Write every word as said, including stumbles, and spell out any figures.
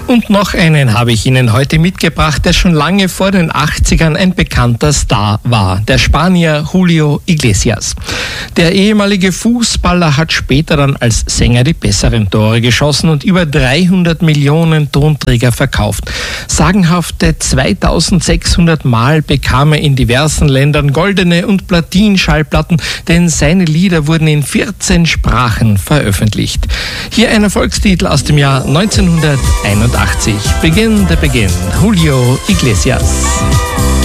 Und noch einen habe ich Ihnen heute mitgebracht, der schon lange vor den achtzigern ein bekannter Star war. Der Spanier Julio Iglesias. Der ehemalige Fußballer hat später dann als Sänger die besseren Tore geschossen und über dreihundert Millionen Tonträger verkauft. Sagenhafte zweitausendsechshundert Mal bekam er in diversen Ländern goldene und Platin-Schallplatten, denn seine Lieder wurden in vierzehn Sprachen veröffentlicht. Hier ein Erfolgstitel aus dem Jahr neunzehnhunderteinundachtzig. Begin the Begin, Julio Iglesias.